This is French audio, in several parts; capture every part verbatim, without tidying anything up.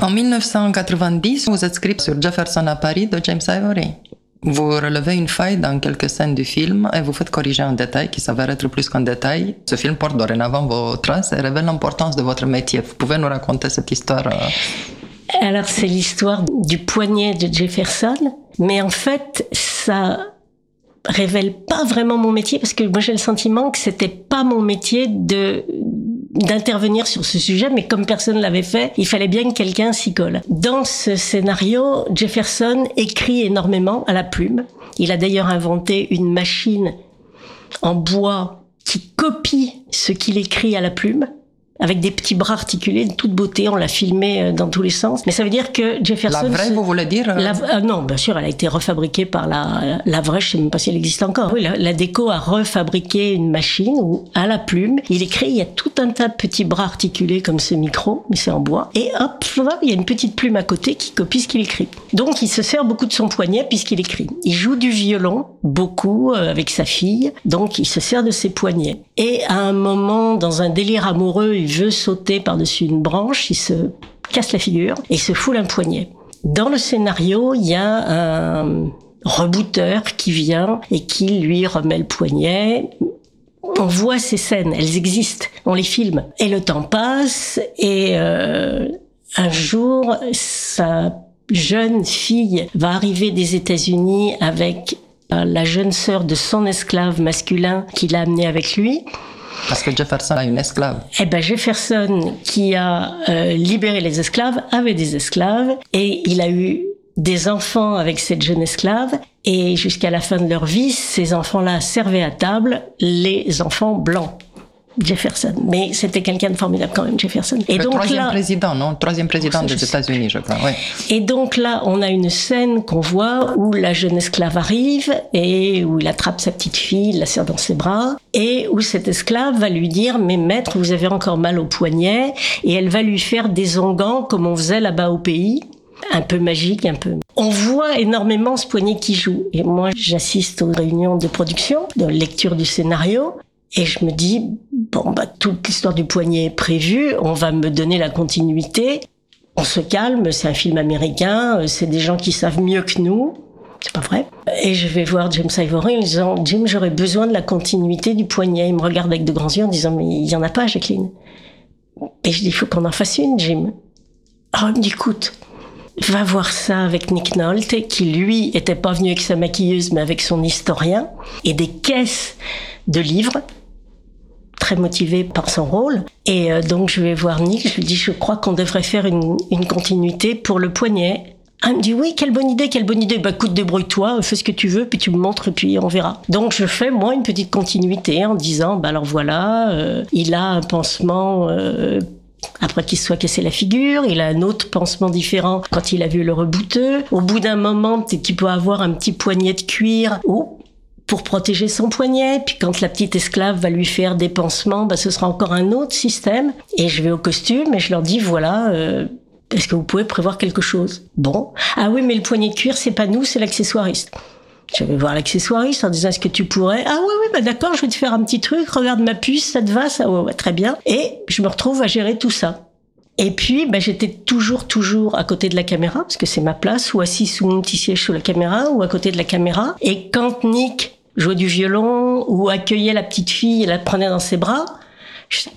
En dix-neuf cent quatre-vingt-dix, vous êtes script sur Jefferson à Paris de James Ivory. Vous relevez une faille dans quelques scènes du film et vous faites corriger un détail qui s'avère être plus qu'un détail. Ce film porte dorénavant vos traces et révèle l'importance de votre métier. Vous pouvez nous raconter cette histoire? Alors, c'est l'histoire du poignet de Jefferson, mais en fait, ça révèle pas vraiment mon métier, parce que moi j'ai le sentiment que c'était pas mon métier de d'intervenir sur ce sujet, mais comme personne l'avait fait, il fallait bien que quelqu'un s'y colle. Dans ce scénario, Jefferson écrit énormément à la plume. Il a d'ailleurs inventé une machine en bois qui copie ce qu'il écrit à la plume, avec des petits bras articulés de toute beauté. On l'a filmé dans tous les sens. Mais ça veut dire que Jefferson... La vraie, se... vous voulez dire la... euh, Non, bien sûr, elle a été refabriquée par la... La vraie, je ne sais même pas si elle existe encore. Oui, la, la déco a refabriqué une machine où, à la plume, il écrit, il y a tout un tas de petits bras articulés comme ce micro, mais c'est en bois. Et hop, il y a une petite plume à côté qui copie ce qu'il écrit. Donc, il se sert beaucoup de son poignet puisqu'il écrit. Il joue du violon, beaucoup, euh, avec sa fille. Donc, il se sert de ses poignets. Et à un moment, dans un délire amoureux, il veut sauter par-dessus une branche, il se casse la figure et il se foule un poignet. Dans le scénario, il y a un rebooteur qui vient et qui lui remet le poignet. On voit ces scènes, elles existent, on les filme. Et le temps passe et euh, un jour, sa jeune fille va arriver des États-Unis avec la jeune sœur de son esclave masculin qu'il a amené avec lui. Parce que Jefferson a une esclave. Eh ben Jefferson, qui a euh, libéré les esclaves, avait des esclaves et il a eu des enfants avec cette jeune esclave. Et jusqu'à la fin de leur vie, ces enfants-là servaient à table les enfants blancs. Jefferson. Mais c'était quelqu'un de formidable quand même, Jefferson. Et le donc troisième là, président, non? Troisième président oh, des États-Unis, je crois. Oui. Et donc là, on a une scène qu'on voit où la jeune esclave arrive et où il attrape sa petite fille, il la serre dans ses bras et où cette esclave va lui dire « Mais maître, vous avez encore mal au poignet » et elle va lui faire des onguents comme on faisait là-bas au pays. Un peu magique, un peu... On voit énormément ce poignet qui joue. Et moi, j'assiste aux réunions de production, de lecture du scénario. Et je me dis, bon, bah, toute l'histoire du poignet est prévue, on va me donner la continuité. On se calme, c'est un film américain, c'est des gens qui savent mieux que nous. C'est pas vrai. Et je vais voir James Ivory en disant, Jim, j'aurais besoin de la continuité du poignet. Il me regarde avec de grands yeux en disant, mais il y en a pas, Jacqueline. Et je dis, il faut qu'on en fasse une, Jim. Alors il me dit, écoute, va voir ça avec Nick Nolte, qui lui était pas venu avec sa maquilleuse, mais avec son historien, et des caisses de livres, très motivé par son rôle. Et euh, donc je vais voir Nick, je lui dis, je crois qu'on devrait faire une, une continuité pour le poignet. Ah, il me dit, oui, quelle bonne idée, quelle bonne idée. Bah écoute, débrouille-toi, fais ce que tu veux, puis tu me montres, et puis on verra. Donc je fais, moi, une petite continuité en disant, bah alors voilà, euh, il a un pansement... Euh, après qu'il se soit cassé la figure, il a un autre pansement différent quand il a vu le rebouteux. Au bout d'un moment, peut-être qu'il peut avoir un petit poignet de cuir ou pour protéger son poignet. Puis quand la petite esclave va lui faire des pansements, bah, ce sera encore un autre système. Et je vais au costume et je leur dis, voilà, euh, est-ce que vous pouvez prévoir quelque chose? Bon. Ah oui, mais le poignet de cuir, c'est pas nous, c'est l'accessoiriste. Je vais voir l'accessoiriste en disant, est-ce que tu pourrais? Ah oui, oui, bah d'accord, je vais te faire un petit truc, regarde ma puce, ça te va, ça, ouais, ouais, très bien. Et je me retrouve à gérer tout ça. Et puis, bah, j'étais toujours, toujours à côté de la caméra, parce que c'est ma place, ou assis sous mon petit siège sous la caméra, ou à côté de la caméra. Et quand Nick jouait du violon, ou accueillait la petite fille et la prenait dans ses bras, je...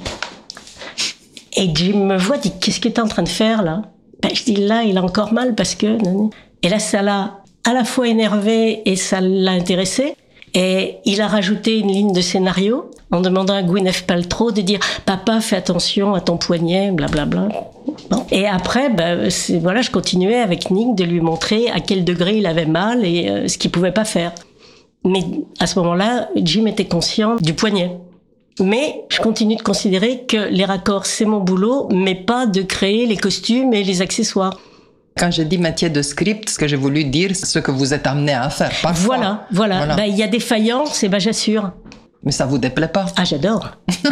et Jim me voit, dit, qu'est-ce que t'es en train de faire, là? Ben, je dis, là, il a encore mal, parce que... Et là, ça l'a à la fois énervé et ça l'a intéressé. Et il a rajouté une ligne de scénario en demandant à Gwyneth Paltrow de dire « Papa, fais attention à ton poignet, blablabla. » Bon. Et après, bah, c'est, voilà, je continuais avec Nick de lui montrer à quel degré il avait mal et euh, ce qu'il pouvait pas faire. Mais à ce moment-là, Jim était conscient du poignet. Mais je continue de considérer que les raccords, c'est mon boulot, mais pas de créer les costumes et les accessoires. Quand j'ai dit métier de script, ce que j'ai voulu dire, c'est ce que vous êtes amené à faire. Parfois. Voilà, voilà. voilà. Bah, il y a des faillances, et ben, j'assure. Mais ça vous déplaît pas? Ah, j'adore.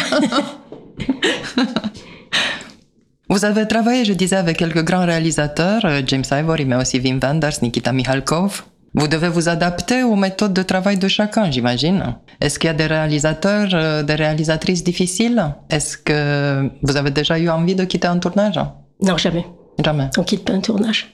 Vous avez travaillé, je disais, avec quelques grands réalisateurs, James Ivory, mais aussi Wim Wenders, Nikita Mikhalkov. Vous devez vous adapter aux méthodes de travail de chacun, j'imagine. Est-ce qu'il y a des réalisateurs, des réalisatrices difficiles? Est-ce que vous avez déjà eu envie de quitter un tournage? Non, jamais. Jamais. On quitte pas un tournage.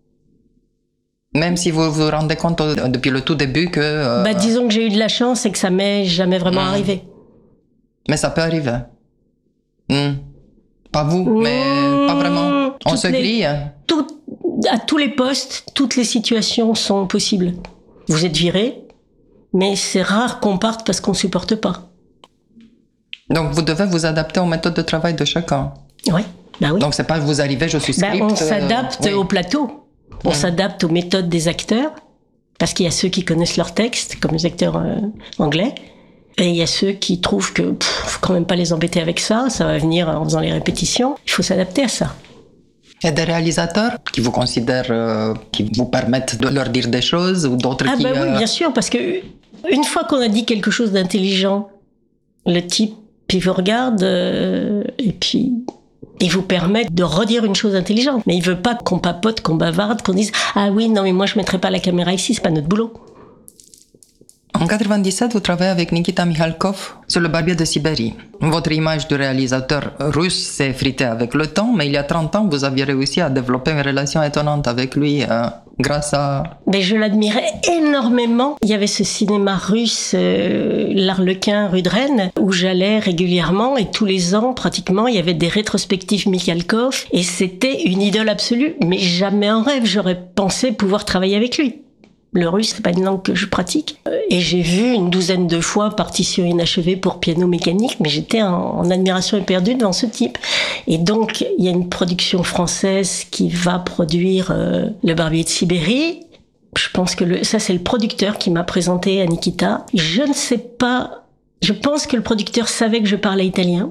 Même si vous vous rendez compte euh, depuis le tout début que... Euh... Bah, disons que j'ai eu de la chance et que ça m'est jamais vraiment mmh. arrivé. Mais ça peut arriver. Mmh. Pas vous, mmh. mais pas vraiment. On toutes se les, grille. Tout, à tous les postes, toutes les situations sont possibles. Vous êtes viré, mais c'est rare qu'on parte parce qu'on supporte pas. Donc vous devez vous adapter aux méthodes de travail de chacun. Oui, bah oui. Donc c'est pas vous arrivez, je suis script. Bah, on s'adapte euh, oui. au plateau. On mmh. s'adapte aux méthodes des acteurs, parce qu'il y a ceux qui connaissent leur texte, comme les acteurs euh, anglais, et il y a ceux qui trouvent que pff, faut quand même pas les embêter avec ça, ça va venir en faisant les répétitions. Il faut s'adapter à ça. Il y a des réalisateurs qui vous considèrent, euh, qui vous permettent de leur dire des choses, ou d'autres ah qui... Ah bah euh... oui, bien sûr, parce que une fois qu'on a dit quelque chose d'intelligent, le type, il vous regarde, euh, et puis... il vous permet de redire une chose intelligente. Mais il veut pas qu'on papote, qu'on bavarde, qu'on dise « Ah oui, non, mais moi je mettrai pas la caméra ici, c'est pas notre boulot. » En quatre-vingt-dix-sept, vous travaillez avec Nikita Mikhalkov sur Le Barbier de Sibérie. Votre image du réalisateur russe s'est effritée avec le temps, mais il y a trente ans, vous aviez réussi à développer une relation étonnante avec lui euh, grâce à... Mais je l'admirais énormément. Il y avait ce cinéma russe, euh, l'Arlequin, rue de Rennes, où j'allais régulièrement et tous les ans, pratiquement, il y avait des rétrospectives Mikhalkov et c'était une idole absolue. Mais jamais en rêve, j'aurais pensé pouvoir travailler avec lui. Le russe, c'est pas une langue que je pratique. Et j'ai vu une douzaine de fois Partition inachevée pour piano mécanique, mais j'étais en, en admiration éperdue devant ce type. Et donc, il y a une production française qui va produire euh, Le Barbier de Sibérie. Je pense que le, ça, c'est le producteur qui m'a présenté à Nikita. Je ne sais pas, je pense que le producteur savait que je parlais italien.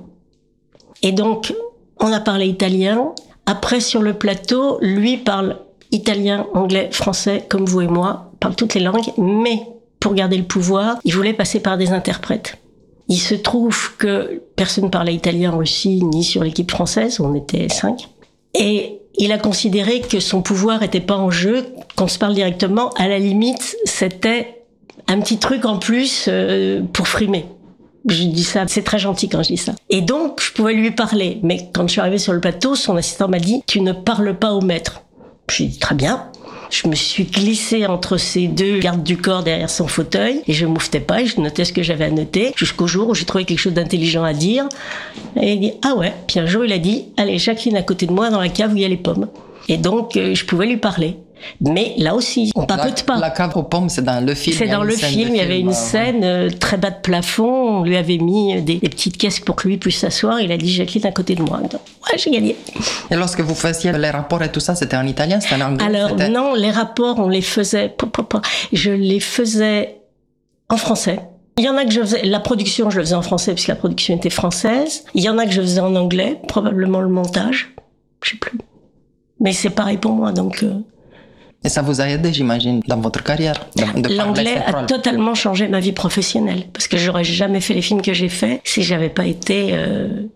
Et donc, on a parlé italien. Après, sur le plateau, lui parle italien, anglais, français, comme vous et moi, parle toutes les langues, mais pour garder le pouvoir, il voulait passer par des interprètes. Il se trouve que personne ne parlait italien en Russie, ni sur l'équipe française, on était cinq, et il a considéré que son pouvoir n'était pas en jeu, qu'on se parle directement, à la limite, c'était un petit truc en plus euh, pour frimer. Je dis ça, c'est très gentil quand je dis ça. Et donc, je pouvais lui parler, mais quand je suis arrivée sur le plateau, son assistant m'a dit « Tu ne parles pas au maître ». J'ai dit très bien. Je me suis glissée entre ces deux gardes du corps derrière son fauteuil et je mouftais pas et je notais ce que j'avais à noter jusqu'au jour où j'ai trouvé quelque chose d'intelligent à dire. Et il dit ah ouais. Puis un jour il a dit allez Jacqueline à côté de moi dans la cave où il y a les pommes. Et donc euh, je pouvais lui parler. Mais là aussi, on papote pas. La cave aux pommes, c'est dans le film. C'est dans le film. Il y avait une scène euh, très bas de plafond. On lui avait mis des, des petites caisses pour que lui puisse s'asseoir. Il a dit Jacqueline à côté de moi. Donc, ouais, j'ai gagné. Et lorsque vous faisiez les rapports et tout ça, c'était en italien, c'était en anglais? Alors non, les rapports, on les faisait. Je les faisais en français. Il y en a que je faisais, la production, je le faisais en français puisque la production était française. Il y en a que je faisais en anglais, probablement le montage. Je sais plus. Mais c'est pareil pour moi, donc. Euh... Et ça vous a aidé, j'imagine, dans votre carrière? L'anglais a totalement changé ma vie professionnelle. Parce que j'aurais jamais fait les films que j'ai faits si j'avais pas été euh,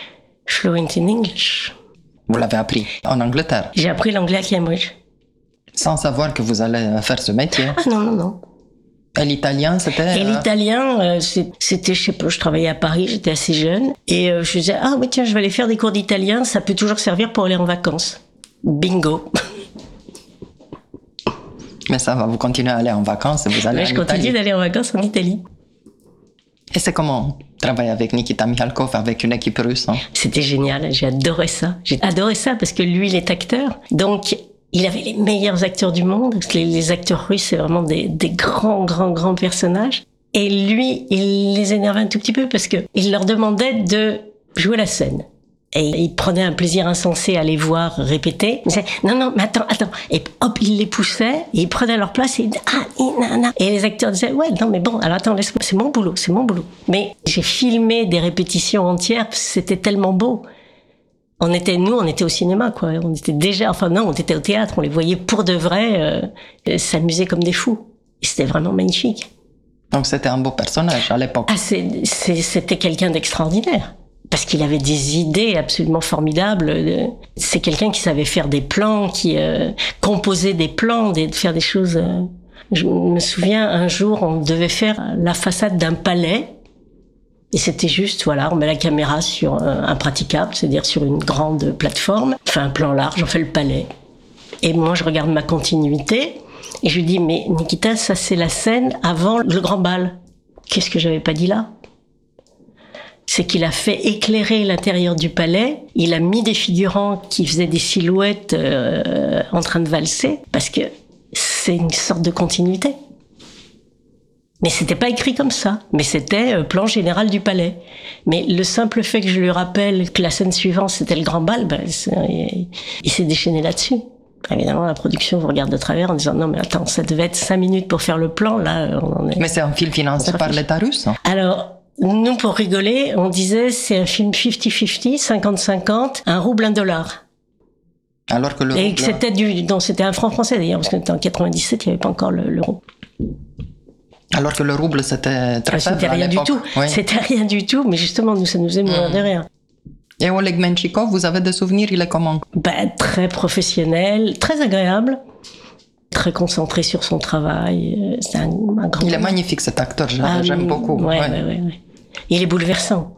fluent in English. Vous l'avez appris en Angleterre? J'ai appris l'anglais à Cambridge. Sans savoir que vous allez faire ce métier? Ah non, non, non. Et l'italien, c'était... Et l'italien, euh, c'était, je sais pas, je travaillais à Paris, j'étais assez jeune. Et euh, je disais, ah oui, tiens, je vais aller faire des cours d'italien, ça peut toujours servir pour aller en vacances. Bingo. Mais ça va, vous continuez à aller en vacances et vous allez Mais en je continue Italie. d'aller en vacances en Italie. Et c'est comment travailler avec Nikita Mikhalkov, avec une équipe russe, hein? C'était génial, j'ai adoré ça. J'ai adoré ça parce que lui, il est acteur. Donc, il avait les meilleurs acteurs du monde. Les, les acteurs russes, c'est vraiment des, des grands, grands, grands personnages. Et lui, il les énervait un tout petit peu parce que il leur demandait de jouer la scène. Et il prenait un plaisir insensé à les voir répéter. Il disait, non, non, mais attends, attends. Et hop, il les poussait, et ils prenaient leur place, et ils disaient, ah, nanana. Et les acteurs disaient, ouais, non, mais bon, alors attends, laisse-moi, c'est mon boulot, c'est mon boulot. Mais j'ai filmé des répétitions entières, c'était tellement beau. On était, nous, on était au cinéma, quoi. On était déjà, enfin non, on était au théâtre, on les voyait pour de vrai, euh, s'amuser comme des fous. Et c'était vraiment magnifique. Donc c'était un beau personnage à l'époque. Ah, c'est, c'est, c'était quelqu'un d'extraordinaire. Parce qu'il avait des idées absolument formidables. C'est quelqu'un qui savait faire des plans, qui euh, composait des plans, de faire des choses. Euh... Je me souviens, un jour, on devait faire la façade d'un palais. Et c'était juste, voilà, on met la caméra sur un, un praticable, c'est-à-dire sur une grande plateforme, on fait un plan large, on fait le palais. Et moi, je regarde ma continuité, et je lui dis, mais Nikita, ça c'est la scène avant le grand bal. Qu'est-ce que j'avais pas dit là ? C'est qu'il a fait éclairer l'intérieur du palais, il a mis des figurants qui faisaient des silhouettes euh, en train de valser, parce que c'est une sorte de continuité. Mais c'était pas écrit comme ça, mais c'était euh, plan général du palais. Mais le simple fait que je lui rappelle que la scène suivante c'était le grand bal, ben, il, il s'est déchaîné là-dessus. Évidemment, la production vous regarde de travers en disant non mais attends, ça devait être cinq minutes pour faire le plan, là on en est... Mais c'est un film financé par l'État russe. Alors, nous pour rigoler, on disait c'est un film cinquante cinquante, cinquante cinquante, un rouble, un dollar. Alors que le Et rouble... que c'était du, non, c'était un franc français d'ailleurs, parce que en quatre-vingt-dix-sept, il n'y avait pas encore le, l'euro. Alors que le rouble, c'était très faible. C'était rien du tout. Oui. C'était rien du tout, mais justement, nous, ça nous faisait mourir mmh. de rire. Et Oleg Menchikov, vous avez des souvenirs, il est comment ? Ben, très professionnel, très agréable, très concentré sur son travail. C'est un, un grand... Il est magnifique, cet acteur, j'aime, ah, j'aime beaucoup. Ouais, ouais. Ouais, ouais, ouais. Il est bouleversant.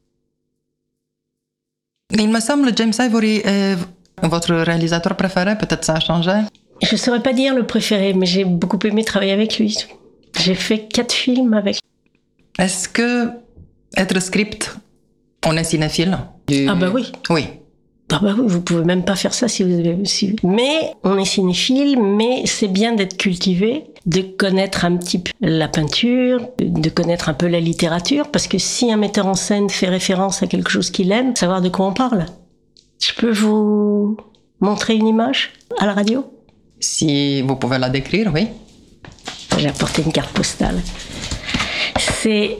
Il me semble, James Ivory est votre réalisateur préféré, peut-être ça a changé ? Je ne saurais pas dire le préféré, mais j'ai beaucoup aimé travailler avec lui. J'ai fait quatre films avec. Est-ce que être script, on est cinéphile du... Ah bah oui. Oui. Ah bah oui, vous pouvez même pas faire ça si vous avez aussi. Mais on est cinéphile, mais c'est bien d'être cultivé, de connaître un petit peu la peinture, de connaître un peu la littérature, parce que si un metteur en scène fait référence à quelque chose qu'il aime, savoir de quoi on parle. Je peux vous montrer une image à la radio ? Si vous pouvez la décrire, oui. J'ai apporté une carte postale. C'est...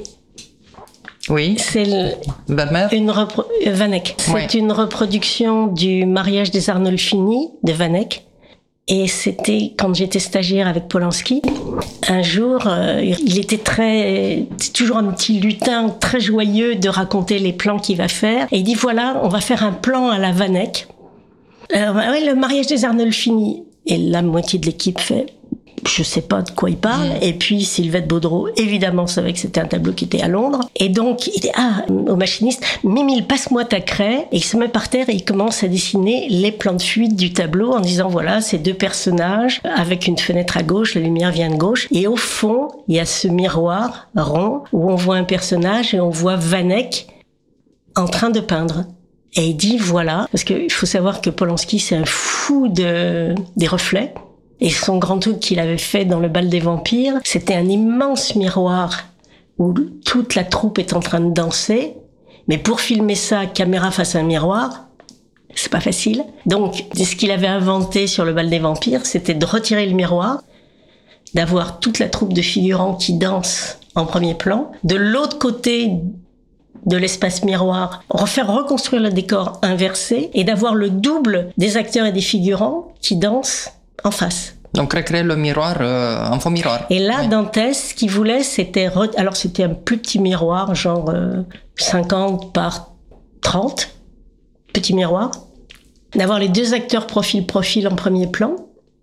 Oui. C'est le, Vermeer. Une repro... Vanek. Oui. C'est une reproduction du mariage des Arnolfini de Vanek. Et c'était quand j'étais stagiaire avec Polanski. Un jour, euh, il était très... C'est toujours un petit lutin très joyeux de raconter les plans qu'il va faire. Et il dit, voilà, on va faire un plan à la Vanek. Alors, oui, le mariage des Arnolfini. Et la moitié de l'équipe fait... Je sais pas de quoi il parle. Mmh. Et puis Sylvette Baudreau, évidemment, savait que c'était un tableau qui était à Londres. Et donc, il dit, ah, au machiniste, Mimile, passe-moi ta craie. Et il se met par terre et il commence à dessiner les plans de fuite du tableau en disant, voilà, ces deux personnages avec une fenêtre à gauche, la lumière vient de gauche. Et au fond, il y a ce miroir rond où on voit un personnage et on voit Vanek en train de peindre. Et il dit, voilà, parce qu'il faut savoir que Polanski, c'est un fou de, des reflets. Et son grand truc qu'il avait fait dans le bal des vampires, c'était un immense miroir où toute la troupe est en train de danser. Mais pour filmer ça, caméra face à un miroir, c'est pas facile. Donc, ce qu'il avait inventé sur le bal des vampires, c'était de retirer le miroir, d'avoir toute la troupe de figurants qui dansent en premier plan. De l'autre côté de l'espace miroir, refaire reconstruire le décor inversé et d'avoir le double des acteurs et des figurants qui dansent en face. Donc recréer le miroir, euh, un faux miroir. Et là, oui. Dantès, ce qu'il voulait, c'était... Re... Alors c'était un plus petit miroir, genre euh, cinquante par trente, petit miroir. D'avoir les deux acteurs profil-profil en premier plan.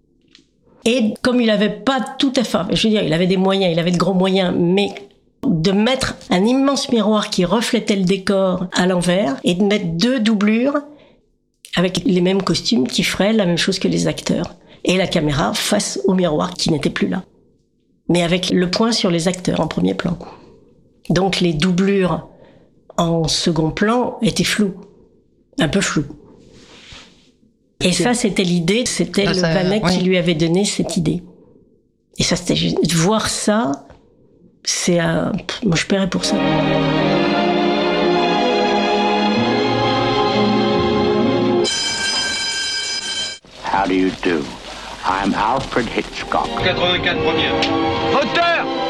Et comme il avait pas tout à fait... Je veux dire, il avait des moyens, il avait de gros moyens, mais de mettre un immense miroir qui reflétait le décor à l'envers et de mettre deux doublures avec les mêmes costumes qui feraient la même chose que les acteurs. Et la caméra face au miroir qui n'était plus là. Mais avec le point sur les acteurs en premier plan. Donc les doublures en second plan étaient floues. Un peu floues. Et ça, c'était l'idée, c'était ah, le Vanek oui. qui lui avait donné cette idée. Et ça, c'était juste... Voir ça, c'est un... Moi, je paierais pour ça. How do you do? I'm Alfred Hitchcock. quatre-vingt-quatre première. Hauteur